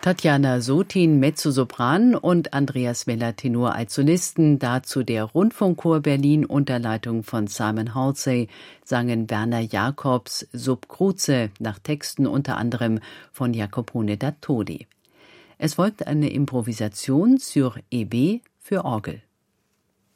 Tatjana Sotin Mezzosopran und Andreas Weller Tenor als Solisten, dazu der Rundfunkchor Berlin unter Leitung von Simon Halsey sangen Werner Jacobs Sub Cruce nach Texten unter anderem von Jacopone da Todi. Es folgt eine Improvisation sur EB für Orgel.